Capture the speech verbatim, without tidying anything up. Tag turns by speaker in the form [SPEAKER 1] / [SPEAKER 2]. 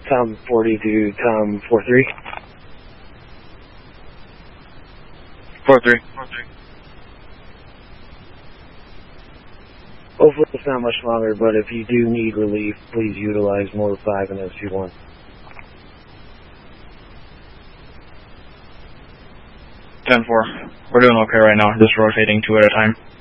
[SPEAKER 1] Tom forty to Tom four three.
[SPEAKER 2] four three.
[SPEAKER 1] Hopefully it's not much longer, but if you do need relief, please utilize Mode five and S two one.
[SPEAKER 2] ten four. We're doing okay right now, just rotating two at a time.